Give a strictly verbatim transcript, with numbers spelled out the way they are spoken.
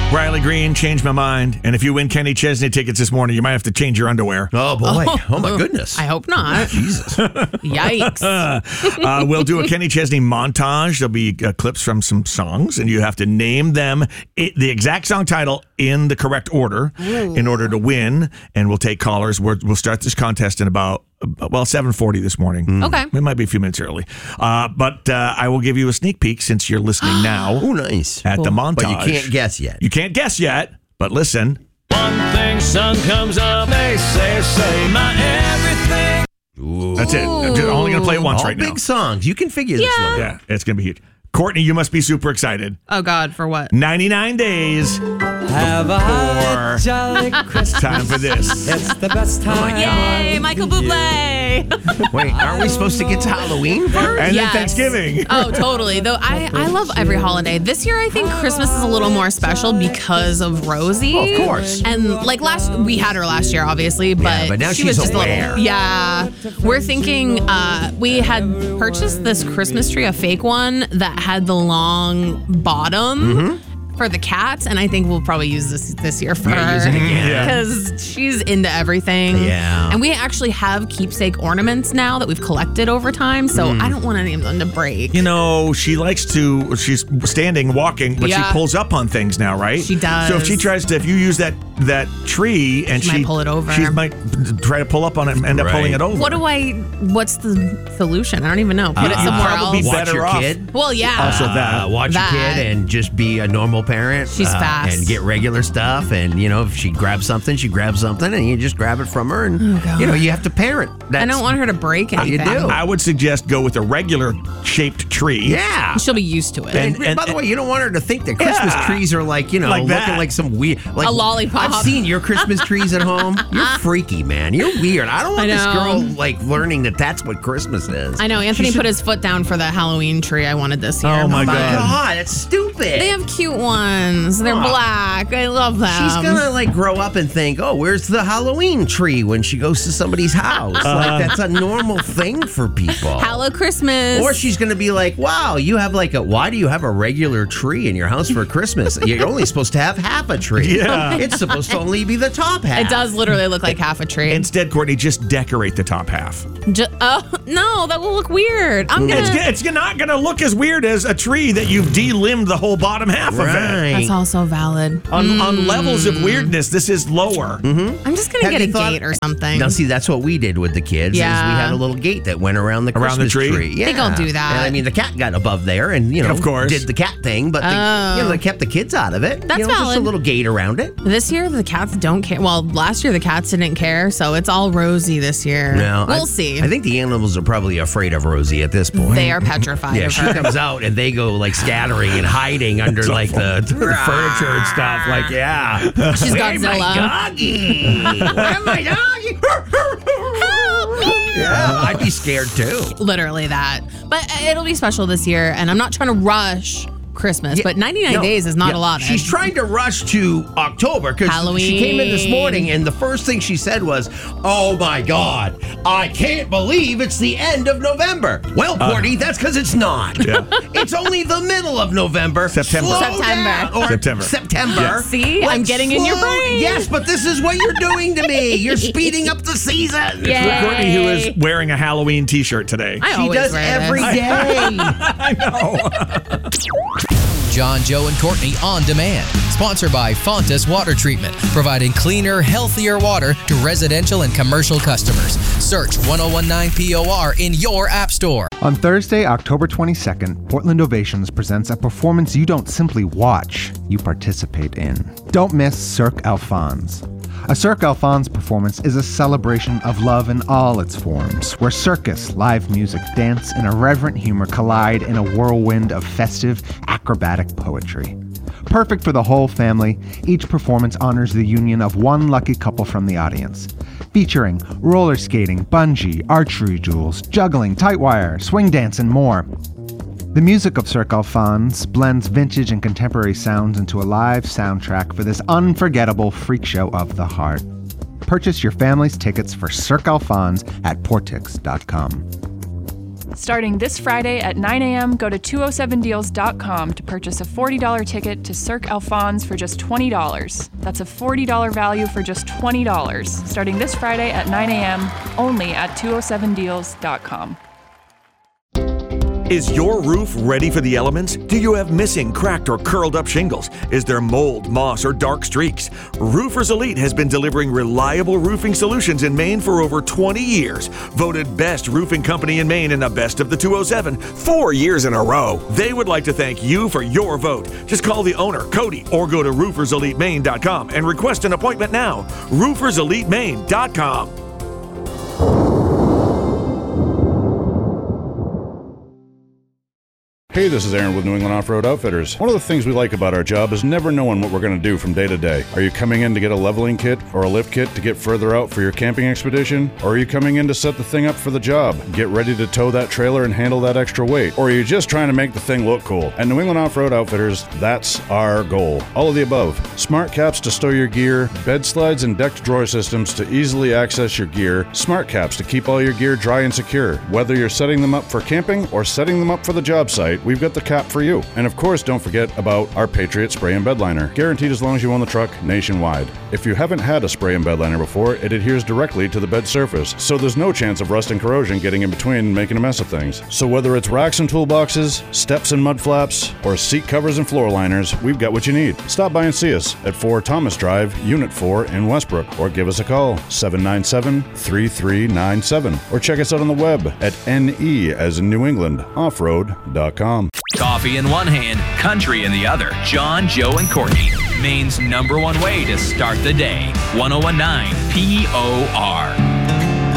Riley Green, Change My Mind. And if you win Kenny Chesney tickets this morning, you might have to change your underwear. Oh, boy. Oh, oh my goodness. I hope not. Jesus. Yikes. uh, we'll do a Kenny Chesney montage. There'll be uh, clips from some songs, and you have to name them, it, the exact song title in the correct order Ooh. in order to win. And we'll take callers. We're, we'll start this contest in about, well, seven forty this morning. Mm. Okay. We might be a few minutes early. Uh, but uh, I will give you a sneak peek since you're listening now. Oh, nice. At cool. the montage. But you can't guess yet. You can't guess yet, but listen. One thing, sun comes up, they say, say my everything. Ooh. That's it. I'm just only going to play it once All right now. big songs. You can figure this Yeah. one. Yeah, it's going to be huge. Courtney, you must be super excited. Oh, God, for what? ninety-nine days. Have a holly jolly Christmas. Time for this. It's the best time. Yay, Michael Bublé. Wait, aren't we supposed to get to Halloween first? And Yes. then Thanksgiving. Oh, totally. Though I, I love every holiday. This year, I think Christmas is a little more special because of Rosie. Oh, of course. And like last, we had her last year, obviously, but, Yeah, but now she she's was just aware. a little. Yeah, we're thinking. Uh, we had purchased this Christmas tree, a fake one that had the long bottom. Mm-hmm. For the cats, and I think we'll probably use this this year for You're her using it again. because she's into everything. Yeah. And we actually have keepsake ornaments now that we've collected over time, so Mm. I don't want any of them to break. You know, she likes to, she's standing, walking, but Yeah. she pulls up on things now, right? She does. So if she tries to, if you use that that tree and She she, might pull it over. she might try to pull up on it and end up Right. pulling it over. What do I? What's the solution? I don't even know. Put it Uh, somewhere probably else. be Watch better your off. kid. Well, yeah. Also that. Uh, watch That. your kid and just be a normal parent. She's uh, fast. And get regular stuff. And, you know, if she grabs something, she grabs something, and you just grab it from her. And, Oh, God. you know, you have to parent. That's, I don't want her to break How you anything. do. I would suggest go with a regular shaped tree. Yeah. She'll be used to it. And, And- by the way, you don't want her to think that Christmas Yeah. trees are like, you know, Like looking that. like some weird. Like, A lollipop. I've seen your Christmas trees at home. You're freaky, man. You're weird. I don't want I this know. girl, like, learning that that's what Christmas is. I know Anthony She should- put his foot down for the Halloween tree I wanted this year. Oh, my but God. God, that's stupid. They have cute ones. They're Aw. black. I love them. She's gonna like grow up and think, oh, where's the Halloween tree when she goes to somebody's house? Like that's a normal thing for people. Hello Christmas. Or she's gonna be like, wow, you have like a, why do you have a regular tree in your house for Christmas? You're only supposed to have half a tree. Yeah. It's supposed to only be the top half. It does literally look like half a tree. Instead, Courtney, just decorate the top half. Ju- oh no, that will look weird. I'm gonna. It's, it's not going to look as weird as a tree that you've de-limbed the whole bottom half of it. Right. That's also valid. On, on levels of weirdness, this is lower. I'm just gonna Have get a you thought- gate or something. Now, see, that's what we did with the kids. Is Yeah. we had a little gate that went around the Around the Christmas tree? Yeah. They don't do that. And, I mean, the cat got above there, and you know, Of course. did the cat thing, but they, Oh. you know, they kept the kids out of it. That's you know, Just a valid. little gate around it. This year the cats don't care. Well, last year the cats didn't care, so it's all Rosie this year. No, we'll I, see. I think the animals are probably afraid of Rosie at this point. They are petrified Yeah, of she her. comes out and they go like scattering and hiding under like the, the furniture and stuff. Like, yeah, She's Where's my Godzilla. doggy? Where's my doggy? Help me! Yeah, I'd be scared too. Literally that. But it'll be special this year, and I'm not trying to rush Christmas, Yeah, but ninety-nine no, days is not yeah, a lot. She's trying to rush to October because she came in this Halloween. morning and the first thing she said was, "Oh my God, I can't believe it's the end of November." Well, Courtney, that's because it's not. Yeah. It's only the middle of November. September. Slow September. down. Or September. September. Yeah. See? I'm getting in your slow- brain. Yes, but this is what you're doing to me. You're speeding up the season. Yeah. For Courtney, who is Yay. wearing a Halloween T-shirt today. I She always does wear every this. day. I know. John, Joe, and Courtney on demand. Sponsored by Fontas Water Treatment, providing cleaner, healthier water to residential and commercial customers. Search ten nineteen P O R in your app store. On Thursday, October twenty-second, Portland Ovations presents a performance you don't simply watch, you participate in. Don't miss Cirque Alphonse. A Cirque Alphonse performance is a celebration of love in all its forms, where circus, live music, dance, and irreverent humor collide in a whirlwind of festive, acrobatic poetry. Perfect for the whole family, each performance honors the union of one lucky couple from the audience. Featuring roller skating, bungee, archery duels, juggling, tight wire, swing dance, and more. The music of Cirque Alphonse blends vintage and contemporary sounds into a live soundtrack for this unforgettable freak show of the heart. Purchase your family's tickets for Cirque Alphonse at portix dot com. Starting this Friday at nine a.m., go to two oh seven deals dot com to purchase a forty dollars ticket to Cirque Alphonse for just twenty dollars. That's a forty dollars value for just twenty dollars. Starting this Friday at nine a.m., only at two oh seven deals dot com. Is your roof ready for the elements? Do you have missing, cracked, or curled up shingles? Is there mold, moss, or dark streaks? Roofers Elite has been delivering reliable roofing solutions in Maine for over twenty years. Voted best roofing company in Maine in the Best of the two oh seven four years in a row. They would like to thank you for your vote. Just call the owner, Cody, or go to roofers elite maine dot com and request an appointment now. roofers elite maine dot com. Hey, this is Aaron with New England Off-Road Outfitters. One of the things we like about our job is never knowing what we're going to do from day to day. Are you coming in to get a leveling kit or a lift kit to get further out for your camping expedition? Or are you coming in to set the thing up for the job, get ready to tow that trailer and handle that extra weight? Or are you just trying to make the thing look cool? At New England Off-Road Outfitters, that's our goal. All of the above. Smart caps to store your gear, bed slides and decked drawer systems to easily access your gear, smart caps to keep all your gear dry and secure. Whether you're setting them up for camping or setting them up for the job site, we've got the cap for you. And of course, don't forget about our Patriot Spray and Bed Liner, guaranteed as long as you own the truck nationwide. If you haven't had a spray and bed liner before, it adheres directly to the bed surface, so there's no chance of rust and corrosion getting in between and making a mess of things. So whether it's racks and toolboxes, steps and mud flaps, or seat covers and floor liners, we've got what you need. Stop by and see us at four Thomas Drive, Unit four in Westbrook, or give us a call, seven nine seven, three three nine seven, or check us out on the web at N E as in New England, offroad dot com. Coffee in one hand, country in the other. John, Joe, and Courtney. Maine's number one way to start the day. one oh one nine P O R.